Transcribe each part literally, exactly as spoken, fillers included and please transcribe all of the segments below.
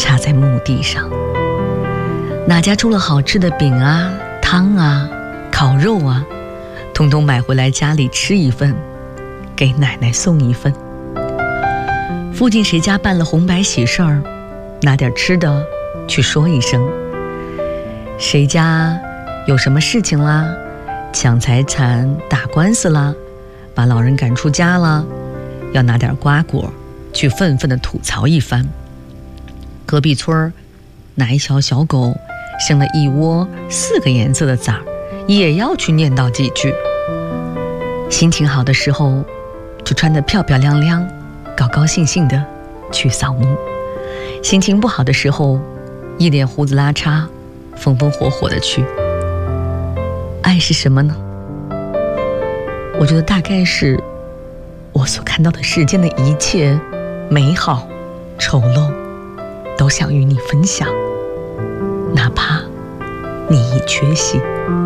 插在墓地上。哪家出了好吃的饼啊、汤啊、烤肉啊，统统买回来家里吃一份，给奶奶送一份。附近谁家办了红白喜事儿，拿点吃的去说一声。谁家有什么事情啦，抢财产、打官司啦，把老人赶出家啦，要拿点瓜果去愤愤地吐槽一番。隔壁村哪一小小狗生了一窝四个颜色的崽儿，也要去念叨几句。心情好的时候就穿得漂漂亮亮，高高兴兴的去扫墓；心情不好的时候一脸胡子拉碴，风风火火的去。爱是什么呢？我觉得大概是我所看到的世间的一切美好丑陋都想与你分享，哪怕你已缺席。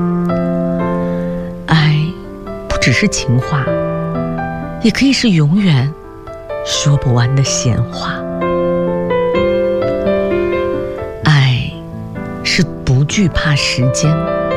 爱不只是情话，也可以是永远说不完的闲话。爱是不惧怕时间。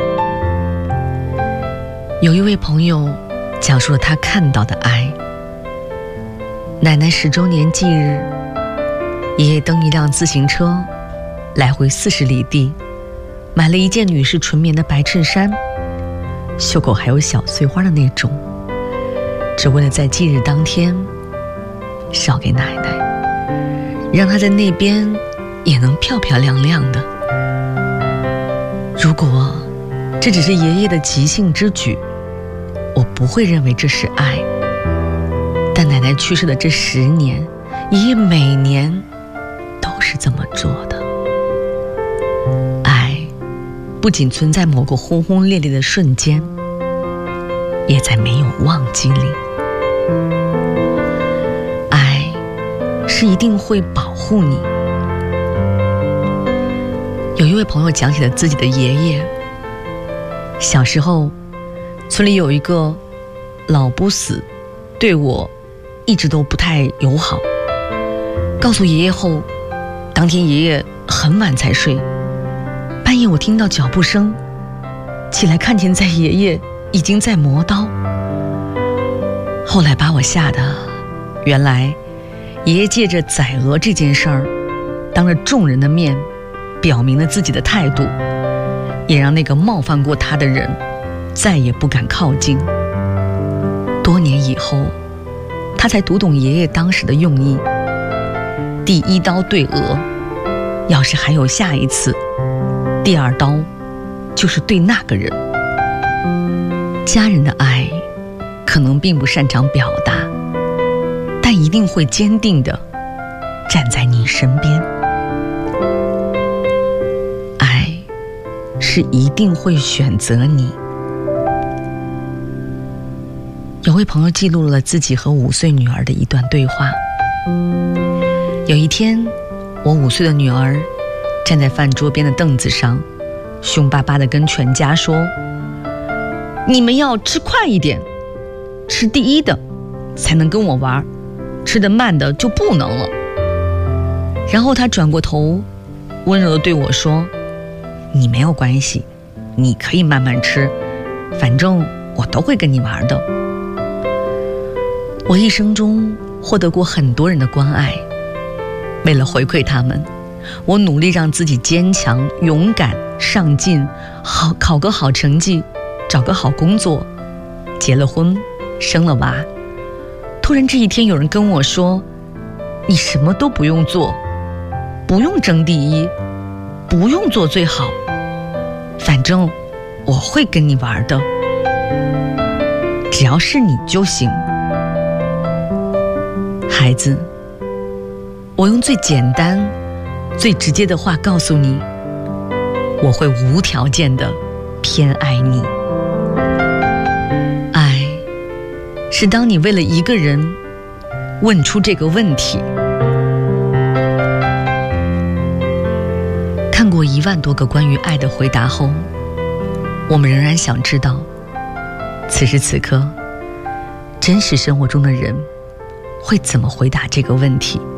有一位朋友讲述了他看到的爱。奶奶十周年忌日，爷爷蹬一辆自行车来回四十里地，买了一件女士纯棉的白衬衫，袖口还有小碎花的那种，只为了在忌日当天捎给奶奶，让她在那边也能漂漂亮亮的。如果这只是爷爷的即兴之举，我不会认为这是爱。但奶奶去世的这十年，爷爷每年都是这么做的。爱不仅存在某个轰轰烈烈的瞬间，也在没有忘记里。爱是一定会保护你。有一位朋友讲起了自己的爷爷，小时候村里有一个老不死，对我一直都不太友好。告诉爷爷后，当天爷爷很晚才睡，半夜我听到脚步声，起来看见在爷爷已经在磨刀。后来把我吓得，原来爷爷借着宰鹅这件事儿，当着众人的面表明了自己的态度，也让那个冒犯过他的人再也不敢靠近。多年以后，他才读懂爷爷当时的用意。第一刀对鹅，要是还有下一次，第二刀就是对那个人。家人的爱可能并不擅长表达，但一定会坚定地站在你身边。爱是一定会选择你。有位朋友记录了自己和五岁女儿的一段对话。有一天，我五岁的女儿站在饭桌边的凳子上，凶巴巴地跟全家说：你们要吃快一点，吃第一的才能跟我玩，吃得慢的就不能了。然后她转过头，温柔地对我说：你没有关系，你可以慢慢吃，反正我都会跟你玩的。我一生中获得过很多人的关爱，为了回馈他们，我努力让自己坚强、勇敢、上进，好考个好成绩，找个好工作，结了婚，生了娃。突然这一天，有人跟我说：你什么都不用做，不用争第一，不用做最好，反正我会跟你玩的，只要是你就行。孩子，我用最简单最直接的话告诉你，我会无条件的偏爱你。爱是当你为了一个人问出这个问题。看过一万多个关于爱的回答后，我们仍然想知道，此时此刻真实生活中的人会怎么回答这个问题。